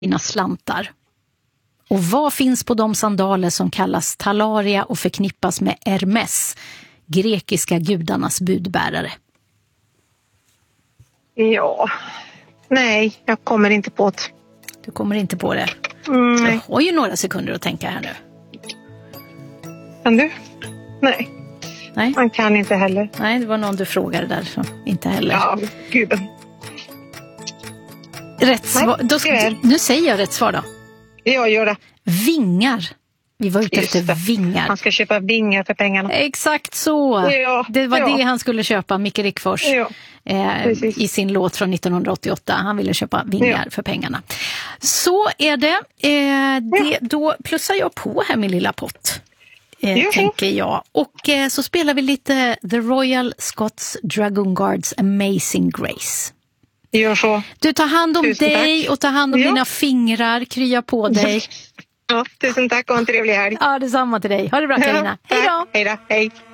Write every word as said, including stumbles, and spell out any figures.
dina slantar. Och vad finns på de sandaler som kallas talaria och förknippas med Hermes, grekiska gudarnas budbärare? Ja, nej, jag kommer inte på det. Du kommer inte på det? Mm, nej. Jag har ju några sekunder att tänka här nu. Kan du? Nej. Nej. Man kan inte heller. Nej, det var någon du frågade där, så inte heller. Ja, gud. Rätt svar. Då ska, nu säger jag rätt svar då. Jag gör det. Vingar. Vi var ute Just efter det. vingar. Han ska köpa vingar för pengarna. Exakt så. Ja, det var ja. det han skulle köpa, Micke Rickfors. Ja, eh, I sin låt från nittonhundraåttioåtta. Han ville köpa vingar ja. för pengarna. Så är det. Eh, det ja. Då plussar jag på här min lilla pott. Eh, tänker jag. Och eh, så spelar vi lite The Royal Scots Dragoon Guards Amazing Grace. Gör så. Du tar hand om Tusen dig tack. Och tar hand om ja. dina fingrar. Krya på dig. Ja, tusen tack och en trevlig helg. Ja, detsamma till dig. Ha det bra, Carina. Hej då. Hej då. Hej.